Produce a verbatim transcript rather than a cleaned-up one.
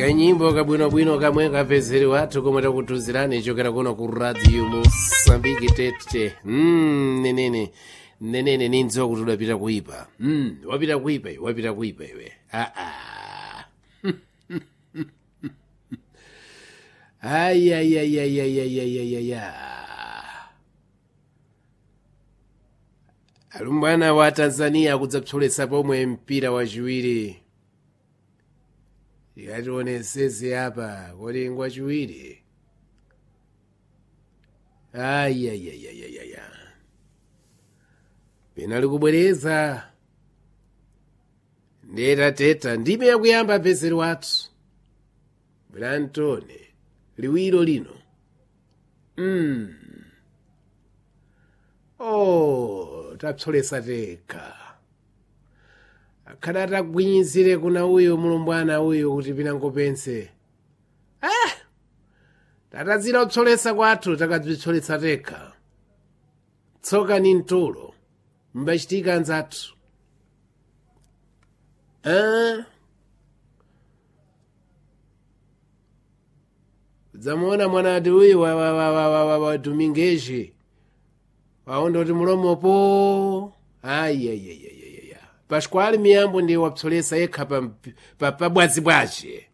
kanyimbo kabwinobwino kamwe kapezeri wathu komwe takutuzirani chokera kuno ku radio Mosambiki tete. Mm, nenene nenene nindziwa kuti udapita kuipa. Mm, wapita kuipa iwe, wapita kuipa iwe. Ah ah. Ay ay ay ay ay ay ay ay ay. Alumbwana wa Tanzania kudzapsolesa pomwe mpira wachiwiri. Ikationesese apa kolengwa chiwiri. Ay ay ay ay ay ay. Penali kubwereza. Ndeta teta ndime yakuyamba pezeri wathu. Brantone liwiro lino. Mm. Oh, tapsolesa teka. Akada tagwinyizire kuna uyo mulumbwana uyo kuti pinangopense. Ah! Tatazira kupsolesa kwathu takadzipsolesa teka. Tsoka ni mtulo. Mbachitika nzathu. Ah? Zamona mwanadi uyu wa wa wa wa wa wa wa Domingues. Waondo kuti mulomo po. Ai ai ai ai ai. Pasquale Miyambo ndi wapsolesa yekha pa pa bwazi bwace.